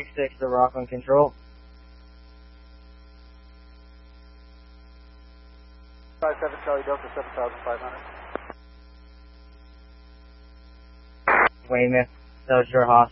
6 to Rockland Control. 57 Charlie Delta 7500. Weymouth, South Shore Hospital.